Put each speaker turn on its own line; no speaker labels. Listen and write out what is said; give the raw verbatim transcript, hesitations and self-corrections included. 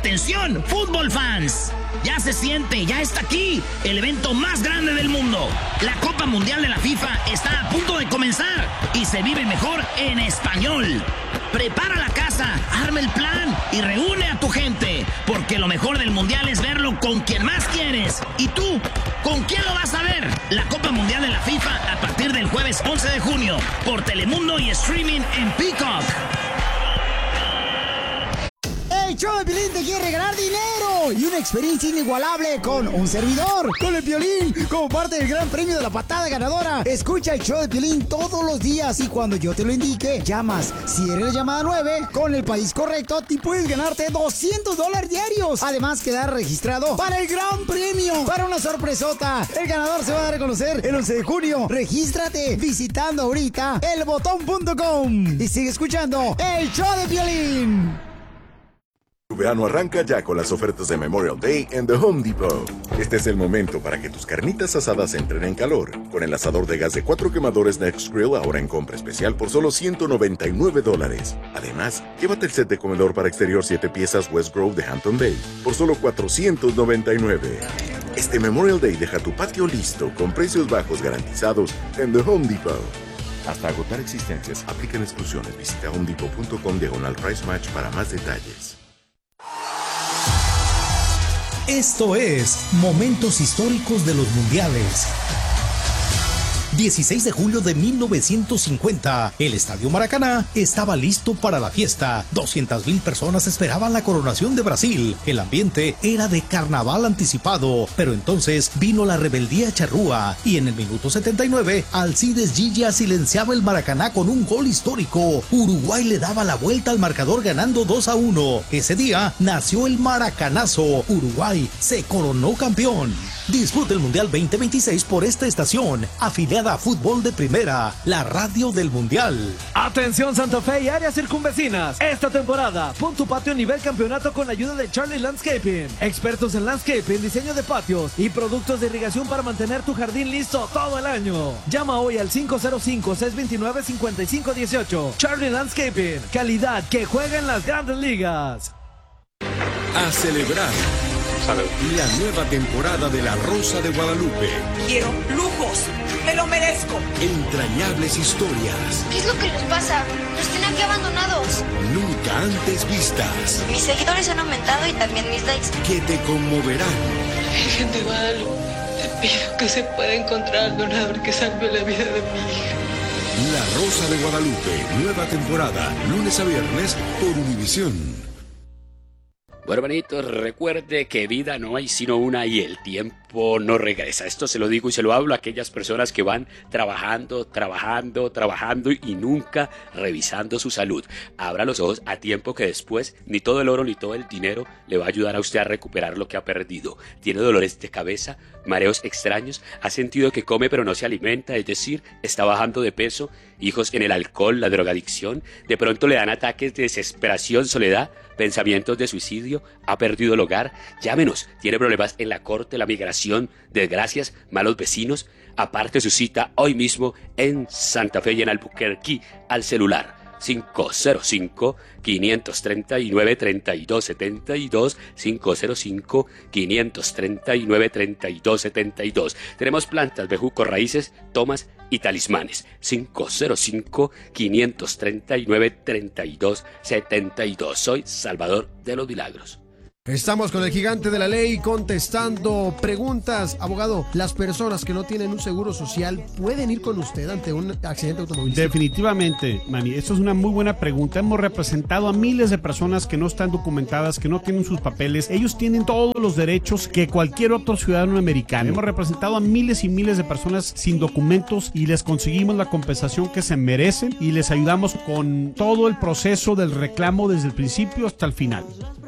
Atención, fútbol fans. Ya se siente, ya está aquí, el evento más grande del mundo. La Copa Mundial de la FIFA está a punto de comenzar y se vive mejor en español. Prepara la casa, arma el plan y reúne a tu gente, porque lo mejor del Mundial es verlo con quien más quieres. ¿Y tú? ¿Con quién lo vas a ver? La Copa Mundial de la FIFA a partir del jueves once de junio por Telemundo y streaming en Peacock.
El show de Piolín te quiere regalar dinero y una experiencia inigualable con un servidor, con el Piolín, como parte del gran premio de la patada ganadora. Escucha el show de Piolín todos los días y cuando yo te lo indique, llamas. Si eres la llamada nueve, con el país correcto, te puedes ganarte doscientos dólares diarios. Además, quedar registrado para el gran premio, para una sorpresota. El ganador se va a dar a conocer el once de junio. Regístrate visitando ahorita el botón punto com y sigue escuchando el show de Piolín.
Tu verano arranca ya con las ofertas de Memorial Day en The Home Depot. Este es el momento para que tus carnitas asadas entren en calor. Con el asador de gas de cuatro quemadores Next Grill ahora en compra especial por solo ciento noventa y nueve dólares. Además, llévate el set de comedor para exterior siete piezas West Grove de Hampton Bay por solo cuatrocientos noventa y nueve. Este Memorial Day deja tu patio listo con precios bajos garantizados en The Home Depot. Hasta agotar existencias, aplican exclusiones. Visita homedepot punto com diagonal price match para más detalles.
Esto es Momentos Históricos de los Mundiales. dieciséis de julio de mil novecientos cincuenta, el Estadio Maracaná estaba listo para la fiesta. doscientas mil personas esperaban la coronación de Brasil. El ambiente era de carnaval anticipado, pero entonces vino la rebeldía charrúa y en el minuto setenta y nueve, Alcides Gilla silenciaba el Maracaná con un gol histórico. Uruguay le daba la vuelta al marcador ganando dos a uno. Ese día nació el Maracanazo. Uruguay se coronó campeón. Disfruta el Mundial veinte veintiséis por esta estación, afiliada a Fútbol de Primera, la radio del Mundial.
Atención Santa Fe y áreas circunvecinas. Esta temporada, pon tu patio a nivel campeonato con la ayuda de Charlie Landscaping. Expertos en landscaping, diseño de patios y productos de irrigación para mantener tu jardín listo todo el año. Llama hoy al cinco cero cinco, seis dos nueve, cinco cinco uno ocho. Charlie Landscaping, calidad que juega en las grandes ligas.
A celebrar. Salud. La nueva temporada de La Rosa de Guadalupe.
Quiero lujos, me lo merezco.
Entrañables historias.
¿Qué es lo que nos pasa? Nos tienen aquí abandonados.
Nunca antes vistas.
Mis seguidores han aumentado y también mis likes.
Que te conmoverán.
Virgen de Guadalupe, te pido que se pueda encontrar al donador que salve la vida de mi hija.
La Rosa de Guadalupe, nueva temporada, lunes a viernes por Univisión.
Bueno, hermanitos, recuerde que vida no hay sino una y el tiempo no regresa. Esto se lo digo y se lo hablo a aquellas personas que van trabajando, trabajando, trabajando y nunca revisando su salud. Abra los ojos a tiempo que después ni todo el oro ni todo el dinero le va a ayudar a usted a recuperar lo que ha perdido. Tiene dolores de cabeza, mareos extraños, ha sentido que come pero no se alimenta, es decir, está bajando de peso, hijos en el alcohol, la drogadicción, de pronto le dan ataques de desesperación, soledad, pensamientos de suicidio, ha perdido el hogar. Llámenos, tiene problemas en la corte, la migración, desgracias, malos vecinos. Aparte su cita hoy mismo en Santa Fe y en Albuquerque al celular cinco cero cinco, cinco tres nueve, tres dos siete dos, cinco cero cinco, cinco tres nueve, tres dos siete dos. Tenemos plantas, bejucos, raíces, tomas y talismanes. cinco cero cinco, cinco tres nueve, tres dos siete dos. Soy Salvador de los Milagros.
Estamos con el gigante de la ley contestando preguntas. Abogado, ¿las personas que no tienen un seguro social pueden ir con usted ante un accidente automovilístico?
Definitivamente, Manny. Esto es una muy buena pregunta. Hemos representado a miles de personas que no están documentadas, que no tienen sus papeles. Ellos tienen todos los derechos que cualquier otro ciudadano americano. Hemos representado a miles y miles de personas sin documentos y les conseguimos la compensación que se merecen y les ayudamos con todo el proceso del reclamo desde el principio hasta el final.